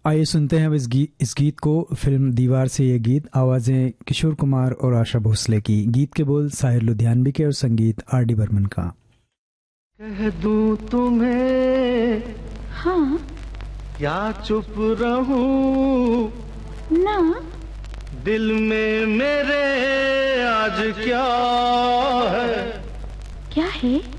आइए सुनते हैं अब इस गीत को। फिल्म दीवार से ये गीत, आवाज़ें किशोर कुमार और आशा भोसले की। गीत के बोल साहिर लुधियानवी के और संगीत आर.डी. बर्मन का। कह दूं तुम्हें हाँ, क्या चुप रहूं ना, दिल में मेरे आज क्या है? क्या है?